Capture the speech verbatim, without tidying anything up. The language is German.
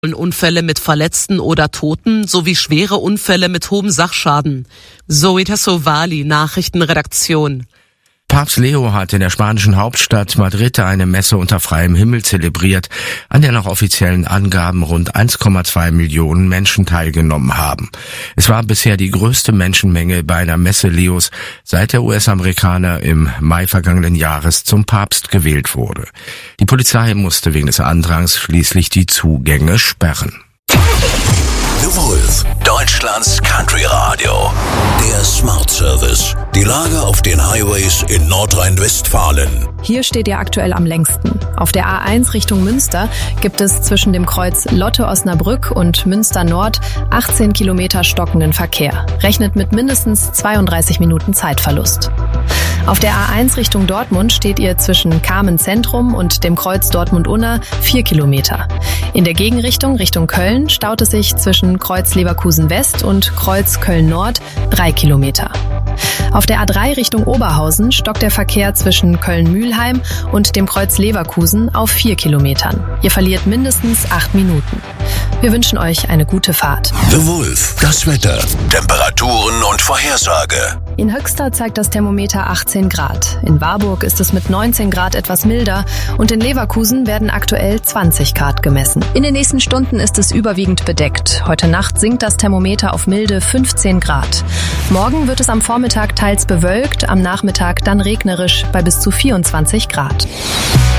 Unfälle mit Verletzten oder Toten sowie schwere Unfälle mit hohem Sachschaden. Zoe Tassovali, Nachrichtenredaktion. Papst Leo hat in der spanischen Hauptstadt Madrid eine Messe unter freiem Himmel zelebriert, an der nach offiziellen Angaben rund eins Komma zwei Millionen Menschen teilgenommen haben. Es war bisher die größte Menschenmenge bei einer Messe Leos, seit der U S-Amerikaner im Mai vergangenen Jahres zum Papst gewählt wurde. Die Polizei musste wegen des Andrangs schließlich die Zugänge sperren. The Wolf, Deutschlands Country Radio. Der Smart Service. Die Lage auf den Highways in Nordrhein-Westfalen. Hier steht ihr aktuell am längsten. Auf der A eins Richtung Münster gibt es zwischen dem Kreuz Lotte-Osnabrück und Münster Nord achtzehn Kilometer stockenden Verkehr. Rechnet mit mindestens zweiunddreißig Minuten Zeitverlust. Auf der A eins Richtung Dortmund steht ihr zwischen Kamen Zentrum und dem Kreuz Dortmund-Unna vier Kilometer. In der Gegenrichtung Richtung Köln staut es sich zwischen Kreuz Leverkusen West und Kreuz Köln Nord drei Kilometer. Auf der A drei Richtung Oberhausen stockt der Verkehr zwischen Köln-Mühlheim und dem Kreuz Leverkusen auf vier Kilometern. Ihr verliert mindestens acht Minuten. Wir wünschen euch eine gute Fahrt. The Wolf, das Wetter, Temperaturen und Vorhersage. In Höxter zeigt das Thermometer achtzehn Grad. In Warburg ist es mit neunzehn Grad etwas milder und in Leverkusen werden aktuell zwanzig Grad gemessen. In den nächsten Stunden ist es überwiegend bedeckt. Heute Nacht sinkt das Thermometer auf milde fünfzehn Grad. Morgen wird es am Vormittag teils bewölkt, am Nachmittag dann regnerisch bei bis zu vierundzwanzig Grad.